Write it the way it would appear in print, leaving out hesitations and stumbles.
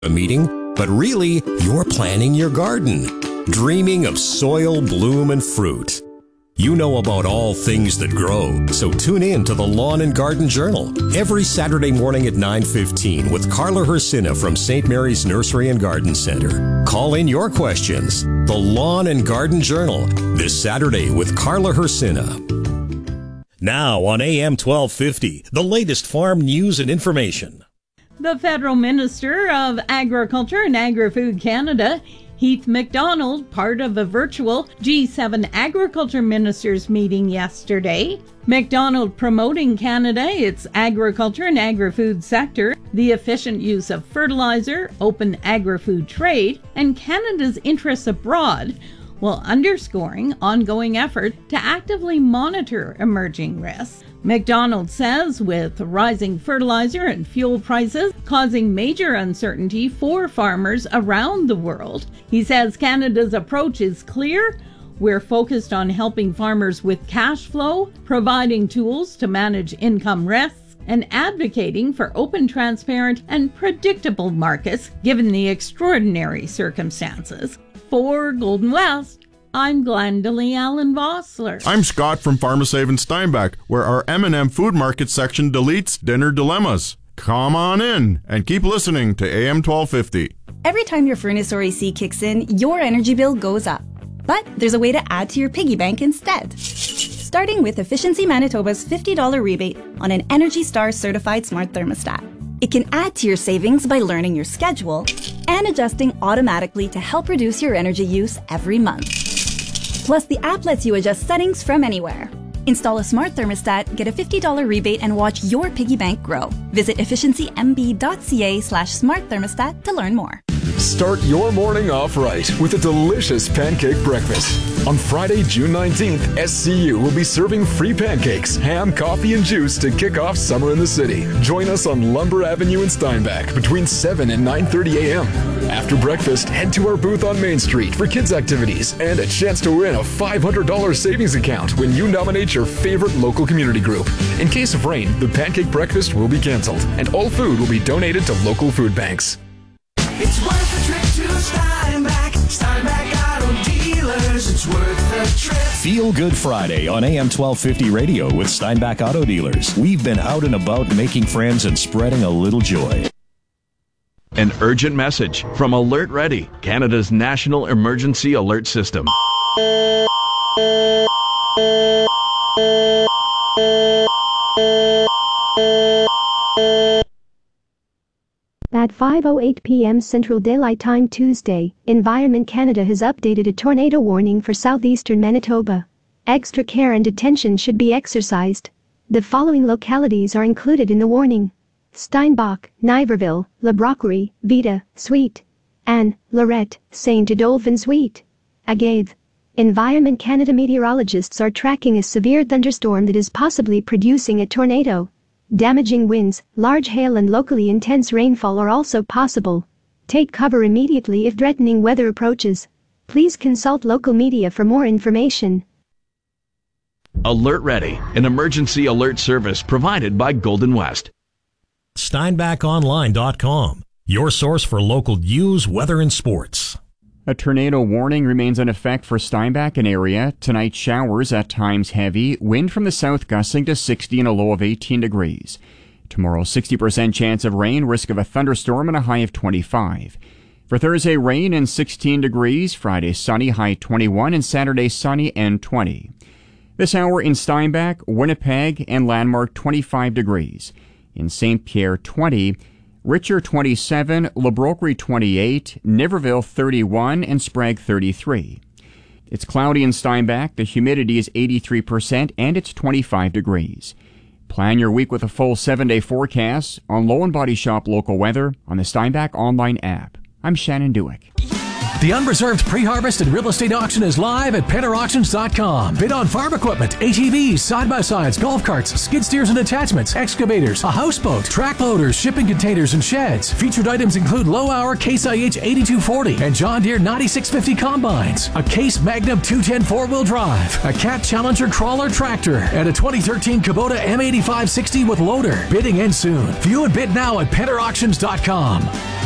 a meeting, but really, you're planning your garden, dreaming of soil, bloom, and fruit. You know about all things that grow, so tune in to the Lawn and Garden Journal every Saturday morning at 9:15 with Carla Hersina from St. Mary's Nursery and Garden Center. Call in your questions. The Lawn and Garden Journal, this Saturday with Carla Hersina. Now on AM 1250, the latest farm news and information. The Federal Minister of Agriculture and Agri-Food Canada, Heath MacDonald, part of a virtual G7 Agriculture Ministers meeting yesterday. MacDonald promoting Canada, its agriculture and agri-food sector, the efficient use of fertilizer, open agri-food trade, and Canada's interests abroad, while underscoring ongoing effort to actively monitor emerging risks. MacDonald says with rising fertilizer and fuel prices causing major uncertainty for farmers around the world, he says Canada's approach is clear. We're focused on helping farmers with cash flow, providing tools to manage income risks, and advocating for open, transparent, and predictable markets given the extraordinary circumstances. For Golden West, I'm Glendalee Allen Vossler. I'm Scott from Pharmasave in Steinbach, where our M&M Food Market section deletes dinner dilemmas. Come on in and keep listening to AM 1250. Every time your furnace or AC kicks in, your energy bill goes up. But there's a way to add to your piggy bank instead. Starting with Efficiency Manitoba's $50 rebate on an Energy Star certified smart thermostat. It can add to your savings by learning your schedule and adjusting automatically to help reduce your energy use every month. Plus, the app lets you adjust settings from anywhere. Install a smart thermostat, get a $50 rebate, and watch your piggy bank grow. Visit efficiencymb.ca/smart thermostat to learn more. Start your morning off right with a delicious pancake breakfast. On Friday, June 19th, SCU will be serving free pancakes, ham, coffee, and juice to kick off summer in the city. Join us on Lumber Avenue in Steinbach between 7 and 9:30 a.m. After breakfast, head to our booth on Main Street for kids' activities and a chance to win a $500 savings account when you nominate your favorite local community group. In case of rain, the pancake breakfast will be canceled, and all food will be donated to local food banks. It's worth a trip to Steinbach. Steinbach Auto Dealers. It's worth a trip. Feel Good Friday on AM 1250 radio with Steinbach Auto Dealers. We've been out and about making friends and spreading a little joy. An urgent message from Alert Ready, Canada's national emergency alert system. At 5:08 p.m. Central Daylight Time Tuesday, Environment Canada has updated a tornado warning for southeastern Manitoba. Extra care and attention should be exercised. The following localities are included in the warning: Steinbach, Niverville, La Brocquerie, Vida, Sweet, Anne, Lorette, St. Adolphe and Sweet, Agave. Environment Canada meteorologists are tracking a severe thunderstorm that is possibly producing a tornado. Damaging winds, large hail and locally intense rainfall are also possible. Take cover immediately if threatening weather approaches. Please consult local media for more information. Alert Ready, an emergency alert service provided by Golden West. SteinbachOnline.com, your source for local news, weather, and sports. A tornado warning remains in effect for Steinbach and area. Tonight, showers at times heavy, wind from the south gusting to 60 and a low of 18 degrees. Tomorrow, 60% chance of rain, risk of a thunderstorm and a high of 25. For Thursday, rain and 16 degrees. Friday, sunny, high 21, and Saturday, sunny and 20. This hour in Steinbach, Winnipeg, and Landmark, 25 degrees. In St. Pierre, 20. Richer 27, La Brocquerie 28, Niverville 31, and Sprague 33. It's cloudy in Steinbach, the humidity is 83%, and it's 25 degrees. Plan your week with a full 7-day forecast on Low and Body Shop local weather on the Steinbach online app. I'm Shannon Dewick. The unreserved pre-harvest and real estate auction is live at PennerAuctions.com. Bid on farm equipment, ATVs, side-by-sides, golf carts, skid steers and attachments, excavators, a houseboat, track loaders, shipping containers, and sheds. Featured items include low-hour Case IH 8240 and John Deere 9650 combines, a Case Magnum 210 4-wheel drive, a Cat Challenger crawler tractor, and a 2013 Kubota M8560 with loader. Bidding ends soon. View and bid now at PennerAuctions.com.